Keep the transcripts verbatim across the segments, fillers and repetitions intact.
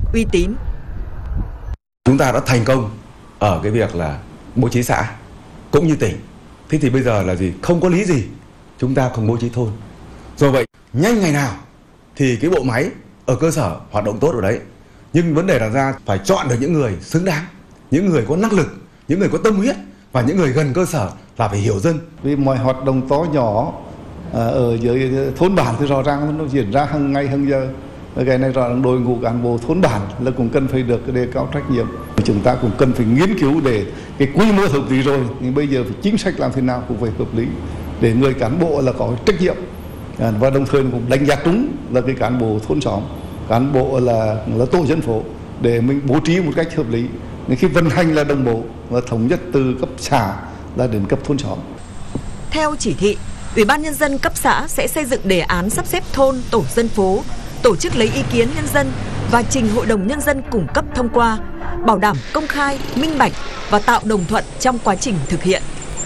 uy tín. Chúng ta đã thành công ở cái việc là bố trí xã cũng như tỉnh. Thế thì bây giờ là gì? Không có lý gì chúng ta không bố trí thôn. Do vậy, nhanh ngày nào thì cái bộ máy ở cơ sở hoạt động tốt ở đấy. Nhưng vấn đề đặt ra phải chọn được những người xứng đáng, những người có năng lực, những người có tâm huyết và những người gần cơ sở là phải hiểu dân. Vì mọi hoạt động to nhỏ ở dưới thôn bản thì rõ ràng nó diễn ra hàng ngày hàng giờ. Cái này rõ ràng đội ngũ cán bộ thôn bản là cũng cần phải được đề cao trách nhiệm. Chúng ta cũng cần phải nghiên cứu để cái quy mô hợp lý rồi, nhưng bây giờ phải chính sách làm thế nào cũng phải hợp lý để người cán bộ là có trách nhiệm, và đồng thời cũng đánh giá đúng là cái cán bộ thôn xóm, cán bộ là là tổ dân phố để mình bố trí một cách hợp lý. Nên khi vận hành là đồng bộ và thống nhất từ cấp xã là đến cấp thôn xóm. Theo chỉ thị, Ủy ban Nhân dân cấp xã sẽ xây dựng đề án sắp xếp thôn, tổ dân phố, tổ chức lấy ý kiến nhân dân và trình Hội đồng Nhân dân cung cấp thông qua, bảo đảm công khai, minh bạch và tạo đồng thuận trong quá trình thực hiện.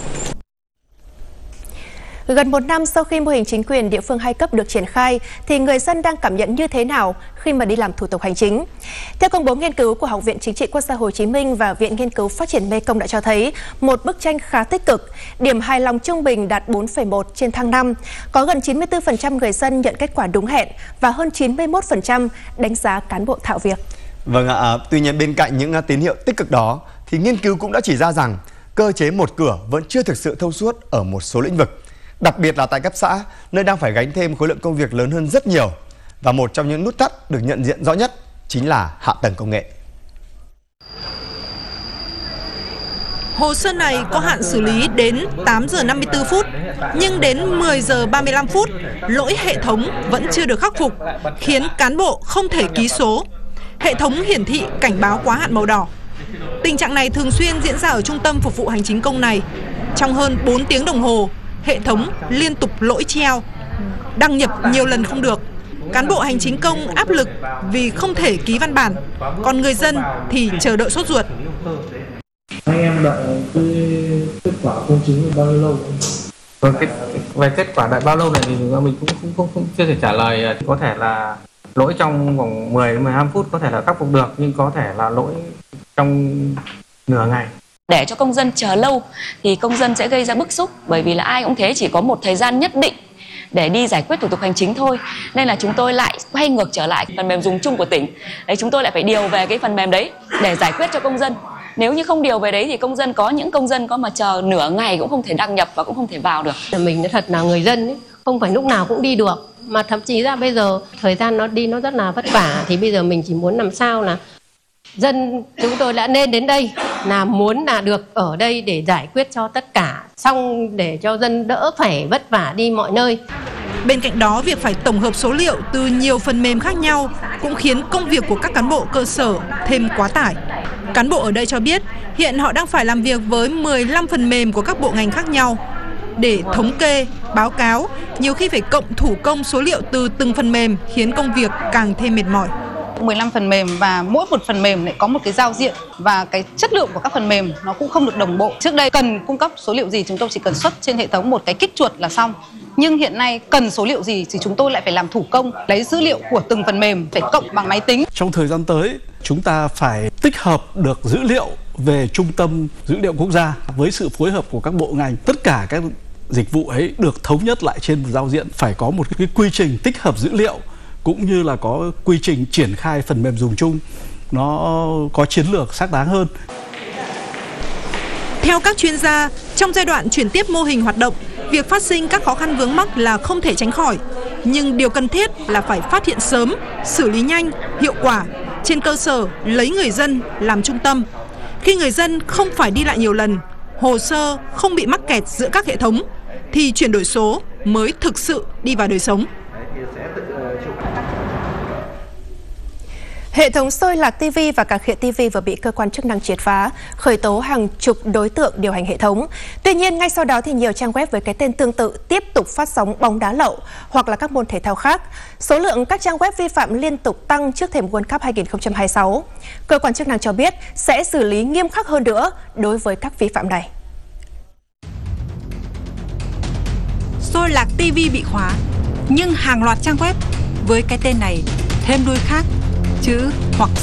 Gần một năm sau khi mô hình chính quyền địa phương hai cấp được triển khai, thì người dân đang cảm nhận như thế nào khi mà đi làm thủ tục hành chính? Theo công bố nghiên cứu của Học viện Chính trị Quốc gia Hồ Chí Minh và Viện Nghiên cứu Phát triển Mekong đã cho thấy một bức tranh khá tích cực. Điểm hài lòng trung bình đạt bốn phẩy một trên thang năm. Có gần chín mươi tư phần trăm người dân nhận kết quả đúng hẹn và hơn chín mươi mốt phần trăm đánh giá cán bộ thạo việc. Vâng ạ, à, tuy nhiên bên cạnh những tín hiệu tích cực đó, thì nghiên cứu cũng đã chỉ ra rằng cơ chế một cửa vẫn chưa thực sự thông suốt ở một số lĩnh vực. Đặc biệt là tại cấp xã, nơi đang phải gánh thêm khối lượng công việc lớn hơn rất nhiều. Và một trong những nút thắt được nhận diện rõ nhất chính là hạ tầng công nghệ. Hồ sơ này có hạn xử lý đến tám giờ năm mươi tư phút, nhưng đến mười giờ ba mươi lăm phút, lỗi hệ thống vẫn chưa được khắc phục, khiến cán bộ không thể ký số. Hệ thống hiển thị cảnh báo quá hạn màu đỏ. Tình trạng này thường xuyên diễn ra ở trung tâm phục vụ hành chính công này. Trong hơn bốn tiếng đồng hồ, hệ thống liên tục lỗi treo, đăng nhập nhiều lần không được. Cán bộ hành chính công áp lực vì không thể ký văn bản, còn người dân thì chờ đợi sốt ruột. Anh em đợi cái kết quả công chứng bao lâu? Về, cái, về kết quả đợi bao lâu này thì mình cũng không, không, không chưa thể trả lời. Có thể là lỗi trong vòng mười đến mười lăm phút có thể là khắc phục được, nhưng có thể là lỗi trong nửa ngày. Để cho công dân chờ lâu thì công dân sẽ gây ra bức xúc, bởi vì là ai cũng thế, chỉ có một thời gian nhất định để đi giải quyết thủ tục hành chính thôi. Nên là chúng tôi lại quay ngược trở lại phần mềm dùng chung của tỉnh. Đấy, chúng tôi lại phải điều về cái phần mềm đấy để giải quyết cho công dân. Nếu như không điều về đấy thì công dân có những công dân có mà chờ nửa ngày cũng không thể đăng nhập và cũng không thể vào được. Mình nói thật là người dân ấy, không phải lúc nào cũng đi được, mà thậm chí ra bây giờ thời gian nó đi nó rất là vất vả, thì bây giờ mình chỉ muốn làm sao là dân chúng tôi đã nên đến đây là muốn là được ở đây để giải quyết cho tất cả, xong để cho dân đỡ phải vất vả đi mọi nơi. Bên cạnh đó, việc phải tổng hợp số liệu từ nhiều phần mềm khác nhau cũng khiến công việc của các cán bộ cơ sở thêm quá tải. Cán bộ ở đây cho biết hiện họ đang phải làm việc với mười lăm phần mềm của các bộ ngành khác nhau để thống kê, báo cáo, nhiều khi phải cộng thủ công số liệu từ từng phần mềm khiến công việc càng thêm mệt mỏi. mười lăm phần mềm và mỗi một phần mềm lại có một cái giao diện, và cái chất lượng của các phần mềm nó cũng không được đồng bộ. Trước đây cần cung cấp số liệu gì chúng tôi chỉ cần xuất trên hệ thống một cái kích chuột là xong. Nhưng hiện nay cần số liệu gì thì chúng tôi lại phải làm thủ công, lấy dữ liệu của từng phần mềm phải cộng bằng máy tính. Trong thời gian tới, chúng ta phải tích hợp được dữ liệu về trung tâm dữ liệu quốc gia với sự phối hợp của các bộ ngành. Tất cả các dịch vụ ấy được thống nhất lại trên một giao diện, phải có một cái quy trình tích hợp dữ liệu cũng như là có quy trình triển khai phần mềm dùng chung, nó có chiến lược xác đáng hơn. Theo các chuyên gia, trong giai đoạn chuyển tiếp mô hình hoạt động, việc phát sinh các khó khăn vướng mắc là không thể tránh khỏi. Nhưng điều cần thiết là phải phát hiện sớm, xử lý nhanh, hiệu quả, trên cơ sở lấy người dân làm trung tâm. Khi người dân không phải đi lại nhiều lần, hồ sơ không bị mắc kẹt giữa các hệ thống, thì chuyển đổi số mới thực sự đi vào đời sống. Hệ thống Soi Lạc ti vi và Cà Khịa ti vi vừa bị cơ quan chức năng triệt phá, khởi tố hàng chục đối tượng điều hành hệ thống. Tuy nhiên, ngay sau đó thì nhiều trang web với cái tên tương tự tiếp tục phát sóng bóng đá lậu hoặc là các môn thể thao khác. Số lượng các trang web vi phạm liên tục tăng trước thềm World Cup hai không hai sáu. Cơ quan chức năng cho biết sẽ xử lý nghiêm khắc hơn nữa đối với các vi phạm này. Soi Lạc ti vi bị khóa, nhưng hàng loạt trang web với cái tên này thêm đuôi khác, chữ hoặc